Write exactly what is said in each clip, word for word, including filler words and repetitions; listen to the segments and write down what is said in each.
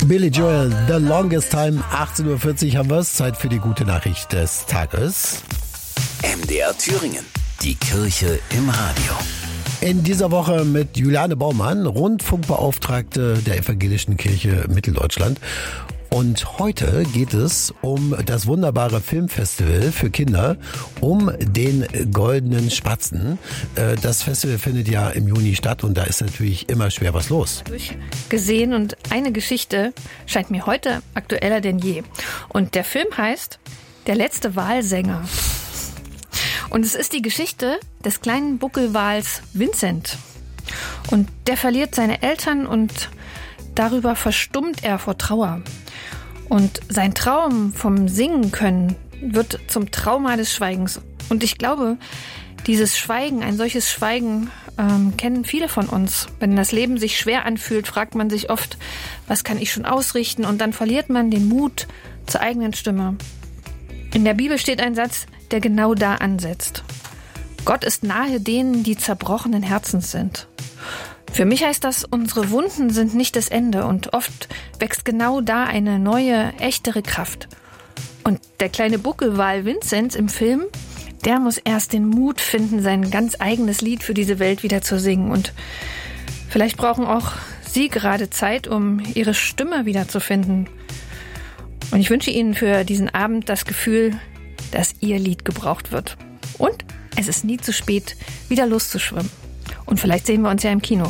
Billy Joel, The Longest Time, achtzehn Uhr vierzig haben wir es. Zeit für die gute Nachricht des Tages. M D R Thüringen, die Kirche im Radio. In dieser Woche mit Juliane Baumann, Rundfunkbeauftragte der Evangelischen Kirche Mitteldeutschland. Und heute geht es um das wunderbare Filmfestival für Kinder, um den Goldenen Spatzen. Das Festival findet ja im Juni statt und da ist natürlich immer schwer was los. Gesehen und eine Geschichte scheint mir heute aktueller denn je. Und der Film heißt Der letzte Walsänger. Und es ist die Geschichte des kleinen Buckelwals Vincent. Und der verliert seine Eltern und darüber verstummt er vor Trauer. Und sein Traum vom Singen können wird zum Trauma des Schweigens. Und ich glaube, dieses Schweigen, ein solches Schweigen, ähm, kennen viele von uns. Wenn das Leben sich schwer anfühlt, fragt man sich oft, was kann ich schon ausrichten? Und dann verliert man den Mut zur eigenen Stimme. In der Bibel steht ein Satz, der genau da ansetzt. Gott ist nahe denen, die zerbrochenen Herzens sind. Für mich heißt das, unsere Wunden sind nicht das Ende und oft wächst genau da eine neue, echtere Kraft. Und der kleine Buckelwal Vincent im Film, der muss erst den Mut finden, sein ganz eigenes Lied für diese Welt wieder zu singen. Und vielleicht brauchen auch Sie gerade Zeit, um Ihre Stimme wiederzufinden. Und ich wünsche Ihnen für diesen Abend das Gefühl, dass Ihr Lied gebraucht wird. Und es ist nie zu spät, wieder loszuschwimmen. Und vielleicht sehen wir uns ja im Kino.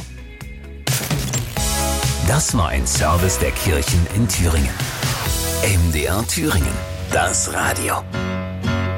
Das war ein Service der Kirchen in Thüringen. M D R Thüringen, das Radio.